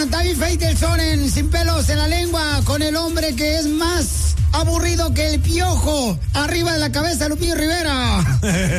con David Faitelson en Sin Pelos en la Lengua, con el hombre que es más aburrido que el piojo arriba de la cabeza de Lupillo Rivera.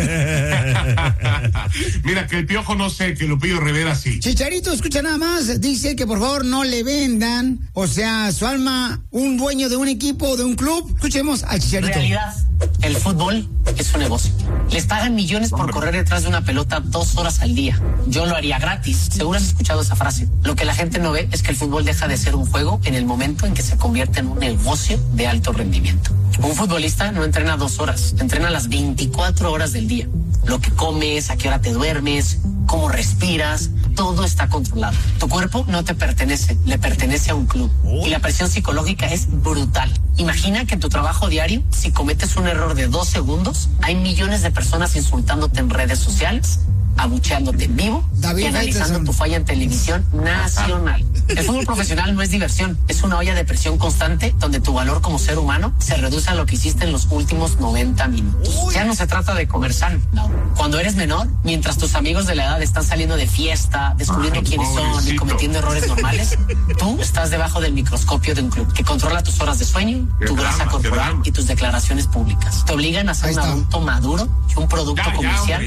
Mira, que el piojo no sé, que Lupillo Rivera sí. Chicharito, escucha nada más, dice que por favor no le vendan, o sea, su alma, un dueño de un equipo o de un club. Escuchemos al Chicharito. En realidad, el fútbol es un negocio. Les pagan millones por correr detrás de una pelota 2 horas al día. Yo lo haría gratis. Seguro has escuchado esa frase. Lo que la gente no ve es que el fútbol deja de ser un juego en el momento en que se convierte en un negocio de alto rendimiento. Un futbolista no entrena 2 horas, entrena las 24 horas del día. Lo que comes, a qué hora te duermes, cómo respiras, todo está controlado. Tu cuerpo no te pertenece, le pertenece a un club. Y la presión psicológica es brutal. Imagina que en tu trabajo diario, si cometes un error de 2 segundos, hay millones de personas insultándote en redes sociales, abucheándote en vivo y analizando tu falla en televisión nacional. El fútbol profesional no es diversión, es una olla de presión constante donde tu valor como ser humano se reduce a lo que hiciste en los últimos 90 minutos. Ya no se trata de comer sano, no. Cuando eres menor, mientras tus amigos de la edad están saliendo de fiesta, descubriendo quiénes son y cometiendo errores normales, tú estás debajo del microscopio de un club que controla tus horas de sueño, tu grasa corporal y tus declaraciones públicas. Te obligan a ser un adulto maduro y un producto comercial.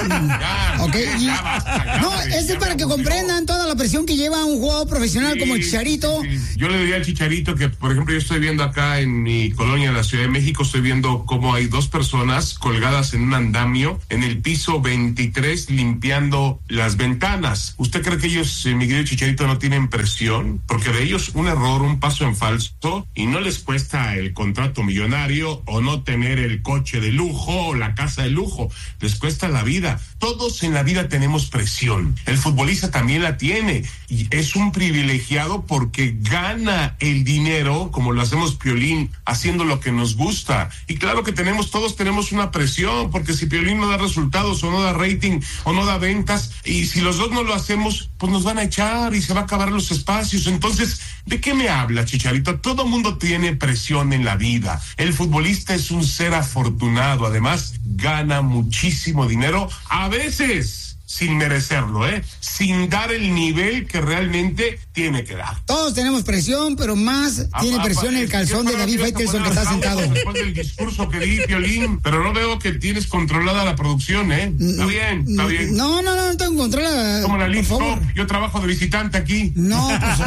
No, es para que comprendan toda la presión que lleva un jugador profesional como el Chicharito. Yo le diría al Chicharito que, por ejemplo, yo estoy viendo acá en mi colonia, en la Ciudad de México, estoy viendo cómo hay 2 personas colgadas en un andamio en el piso 23 limpiando las ventanas. ¿Usted cree que ellos, mi querido Chicharito, no tienen presión? Porque de ellos un error, un paso en falso, y no les cuesta el contrato millonario o no tener el coche de lujo o la casa de lujo, les cuesta la vida. Todos en la vida tenemos presión. El futbolista también la tiene y es un privilegiado porque gana el dinero, como lo hacemos Piolín, haciendo lo que nos gusta. Y claro que todos tenemos una presión, porque si Piolín no da resultados o no da rating o no da ventas, y si los dos no lo hacemos, pues nos van a echar y se va a acabar los espacios. Entonces, ¿de qué me habla, Chicharito? Todo mundo tiene presión en la vida. El futbolista es un ser afortunado, además gana muchísimo dinero, a veces sin merecerlo, sin dar el nivel que realmente tiene que dar. Todos tenemos presión, pero más tiene presión el calzón de David Faitelson que está sentado. Después del discurso que di, Piolín, pero no veo que tienes controlada la producción, Está bien. No tengo controlada. Como la League Cup, yo trabajo de visitante aquí. No, pues...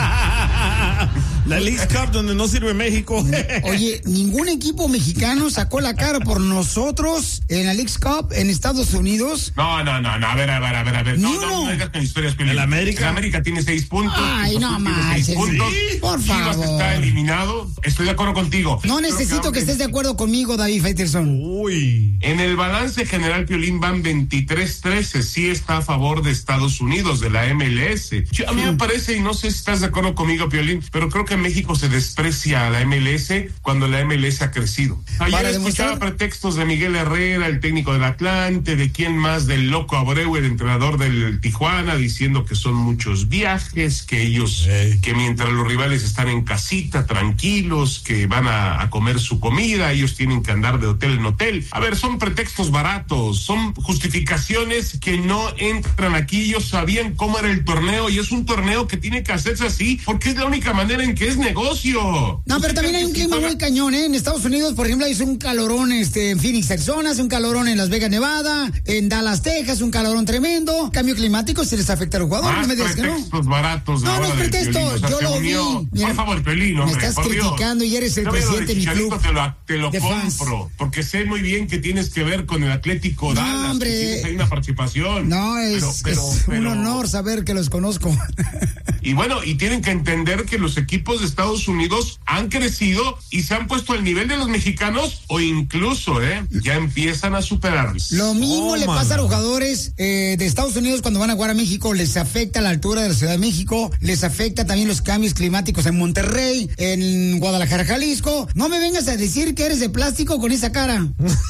La League Cup donde no sirve México. Oye, ningún equipo mexicano sacó la cara por nosotros en la League Cup en Estados Unidos. No, a ver. No digas con historias, Piolín. ¿El América tiene 6 puntos. Ay, no más. Sí, por favor. Chivas está eliminado. Estoy de acuerdo contigo. No necesito que estés de acuerdo conmigo, David Faitelson. Uy. En el balance general, Piolín, van 23-13. Sí está a favor de Estados Unidos, de la MLS. A mí me parece, y no sé si estás de acuerdo conmigo, Piolín, pero creo que en México se desprecia a la MLS cuando la MLS ha crecido. Ayer escuchaba pretextos de Miguel Herrera, el técnico del Atlante, de quién más, del Loco Abreu, el entrenador del Tijuana, diciendo que son muchos viajes, que ellos, que mientras los rivales están en casita, tranquilos, que van a comer su comida, ellos tienen que andar de hotel en hotel. A ver, son pretextos baratos, son justificaciones que no entran aquí. Ellos sabían cómo era el torneo y es un torneo que tiene que hacerse así porque es la única manera en que es negocio. No, pero también hay un clima muy cañón, En Estados Unidos, por ejemplo, hay un calorón en Phoenix, Arizona, un calorón en Las Vegas, Nevada, en Dallas, Texas, un calorón tremendo. Cambio climático se les afecta a los jugadores. Más no me digas que pretextos baratos. No es pretexto, Piolín, o sea, yo lo vi. Mira, por favor, Piolín, hombre, me estás criticando y eres el presidente de mi club. Te lo compro, porque sé muy bien que tienes que ver con el Atlético Dallas. Hombre. Que tienes ahí una participación. No, es un honor saber que los conozco. Y bueno, y tienen que entender que los equipos de Estados Unidos han crecido y se han puesto al nivel de los mexicanos o incluso, ya empiezan a superarlos. Lo mismo le pasa a los jugadores de Estados Unidos cuando van a jugar a México. Les afecta la altura de la Ciudad de México, les afecta también los cambios climáticos en Monterrey, en Guadalajara, Jalisco. No me vengas a decir que eres de plástico con esa cara.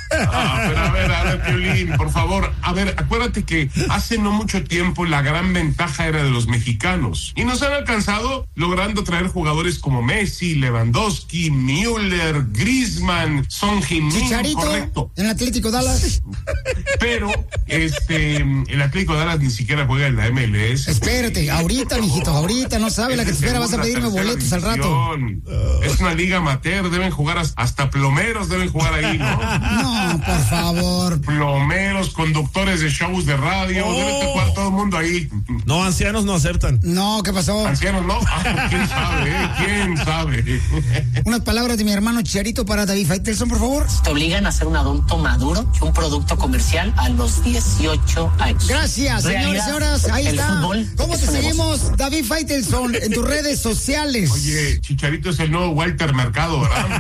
Pero a ver, Piolín, por favor. A ver, acuérdate que hace no mucho tiempo la gran ventaja era de los mexicanos. Y nos han alcanzado logrando traer jugadores como Messi, Lewandowski, Müller, Griezmann, Son Heung-min. Chicharito, correcto. en el Atlético Dallas. Pero el Atlético Dallas ni siquiera juega en la MLS. Espérate, ahorita, mijito, ahorita, no sabe la que te espera, vas a pedirme boletos al rato. Es una liga amateur, deben jugar hasta plomeros deben jugar ahí, ¿no? No, por favor. Plomeros, conductores de shows de radio, debe jugar todo el mundo ahí. No, ancianos no acertan. No, ¿qué pasó? Ancianos no, quién sabe, quién sabe. Unas palabras de mi hermano Chicharito para David Faitelson, por favor. Te obligan a ser un adulto maduro y un producto comercial a los 18 años. Gracias, señores y señoras. Ahí está. ¿Cómo te seguimos, David Faitelson, en tus redes sociales? Oye, Chicharito es el nuevo Walter Mercado, ¿verdad?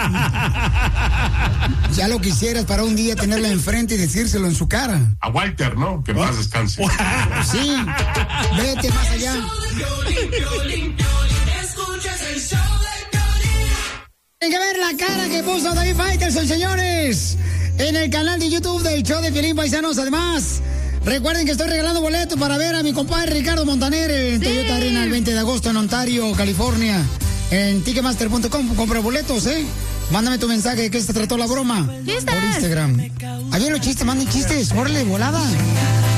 Ya lo quisieras para un día tenerla enfrente y decírselo en su cara. A Walter, ¿no? Que en paz descanse. Sí, vete más allá. Hay que ver la cara que puso David Faitelson, señores, en el canal de YouTube del show de Piolín, paisanos. Además, recuerden que estoy regalando boletos para ver a mi compadre Ricardo Montaner en Toyota Arena el 20 de agosto en Ontario, California. En Ticketmaster.com, compra boletos, Mándame tu mensaje de qué se trató la broma. ¿Chistes? Por Instagram. Ahí los chistes, manden chistes, órale, volada.